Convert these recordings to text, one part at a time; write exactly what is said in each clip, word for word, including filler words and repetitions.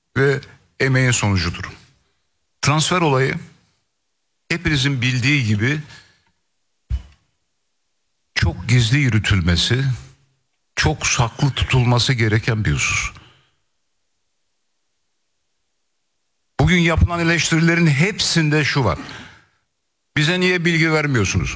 ve emeğin sonucudur. Transfer olayı hepinizin bildiği gibi çok gizli yürütülmesi, çok saklı tutulması gereken bir husus. Bugün yapılan eleştirilerin hepsinde şu var: bize niye bilgi vermiyorsunuz?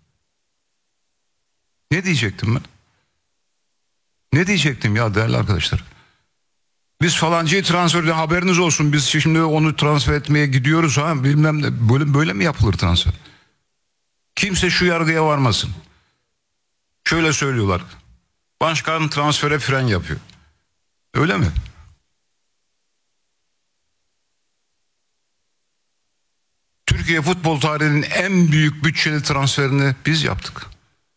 Ne diyecektim ben? Ne diyecektim ya değerli arkadaşlar? Biz falancayı transferde haberiniz olsun, biz şimdi onu transfer etmeye gidiyoruz ha bilmem ne, böyle, böyle mi yapılır transfer? Kimse şu yargıya varmasın. Şöyle söylüyorlar: başkan transfere fren yapıyor. Öyle mi? Türkiye futbol tarihinin en büyük bütçeli transferini biz yaptık.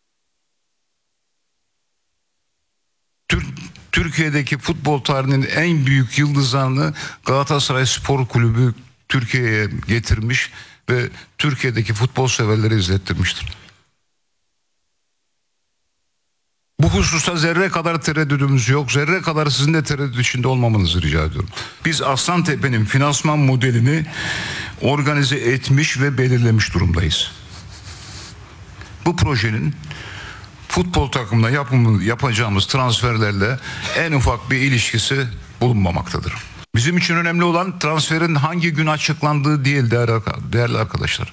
Tür Türkiye'deki futbol tarihinin en büyük yıldızlarını Galatasaray Spor Kulübü Türkiye'ye getirmiş ve Türkiye'deki futbol severleri izlettirmiştir. Bu hususta zerre kadar tereddüdümüz yok. Zerre kadar sizin de tereddüt içinde olmamanızı rica ediyorum. Biz Aslantepe'nin finansman modelini organize etmiş ve belirlemiş durumdayız. Bu projenin futbol takımına yapımı, yapacağımız transferlerle en ufak bir ilişkisi bulunmamaktadır. Bizim için önemli olan transferin hangi gün açıklandığı değil değerli, değerli arkadaşlar.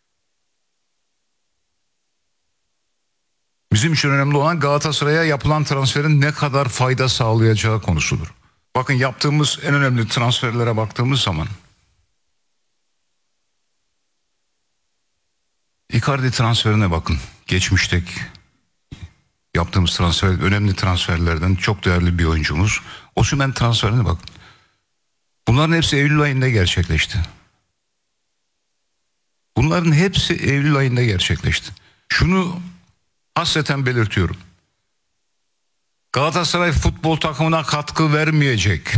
Bizim için önemli olan Galatasaray'a yapılan transferin ne kadar fayda sağlayacağı konusudur. Bakın, yaptığımız en önemli transferlere baktığımız zaman Icardi transferine bakın. Geçmişteki yaptığımız transfer, önemli transferlerden çok değerli bir oyuncumuz. Osimhen transferine bakın. Bunların hepsi Eylül ayında gerçekleşti. Bunların hepsi Eylül ayında gerçekleşti. Şunu hasreten belirtiyorum: Galatasaray futbol takımına katkı vermeyecek,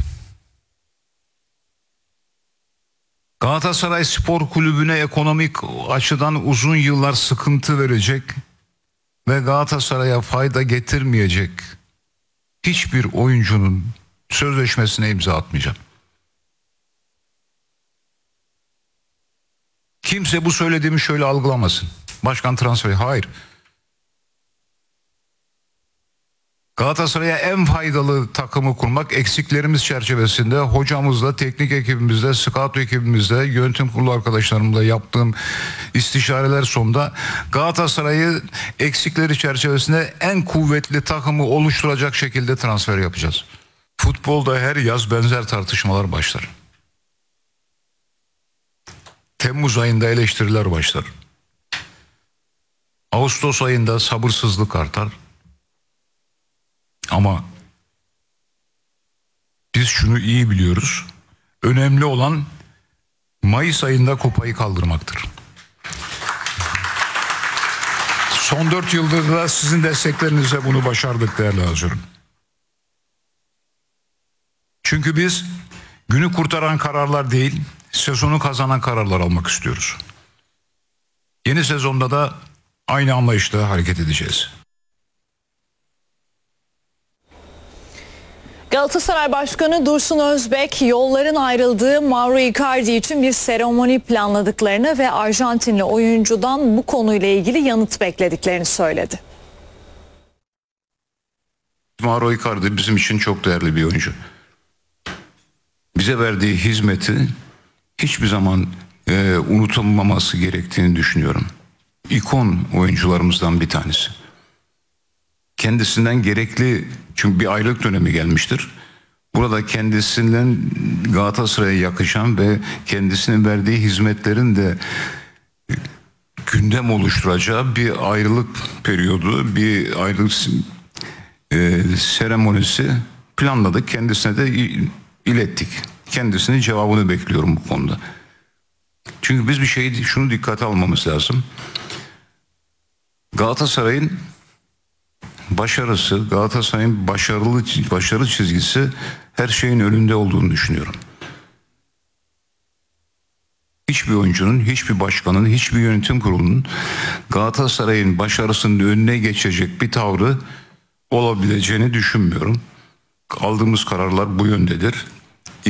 Galatasaray Spor Kulübü'ne ekonomik açıdan uzun yıllar sıkıntı verecek ve Galatasaray'a fayda getirmeyecek hiçbir oyuncunun sözleşmesine imza atmayacağım. Kimse bu söylediğimi şöyle algılamasın: başkan transferi. Hayır. Galatasaray'a en faydalı takımı kurmak, eksiklerimiz çerçevesinde hocamızla, teknik ekibimizle, scout ekibimizle, yönetim kurulu arkadaşlarımla yaptığım istişareler sonunda Galatasaray'ı eksikleri çerçevesinde en kuvvetli takımı oluşturacak şekilde transfer yapacağız. Futbolda her yaz benzer tartışmalar başlar. Temmuz ayında eleştiriler başlar. Ağustos ayında sabırsızlık artar. Ama biz şunu iyi biliyoruz: önemli olan Mayıs ayında kupayı kaldırmaktır. Son dört yıldır da sizin desteklerinizle bunu başardık değerli Hazırım. Çünkü biz günü kurtaran kararlar değil, sezonu kazanan kararlar almak istiyoruz. Yeni sezonda da aynı anlayışla hareket edeceğiz. Galatasaray Başkanı Dursun Özbek, yolların ayrıldığı Mauro Icardi için bir seremoni planladıklarını ve Arjantinli oyuncudan bu konuyla ilgili yanıt beklediklerini söyledi. Mauro Icardi bizim için çok değerli bir oyuncu. Bize verdiği hizmeti hiçbir zaman e, unutulmaması gerektiğini düşünüyorum. İkon oyuncularımızdan bir tanesi. Kendisinden gerekli, çünkü bir ayrılık dönemi gelmiştir. Burada kendisinden Galatasaray'a yakışan ve kendisinin verdiği hizmetlerin de gündem oluşturacağı bir ayrılık periyodu, bir ayrılık e, seremonisi planladık. Kendisine de ilettik. Kendisinin cevabını bekliyorum bu konuda. Çünkü biz bir şeyi, şunu dikkate almamız lazım: Galatasaray'ın başarısı, Galatasaray'ın başarılı başarı çizgisi her şeyin önünde olduğunu düşünüyorum. Hiçbir oyuncunun, hiçbir başkanın, hiçbir yönetim kurulunun Galatasaray'ın başarısının önüne geçecek bir tavrı olabileceğini düşünmüyorum. Aldığımız kararlar bu yöndedir.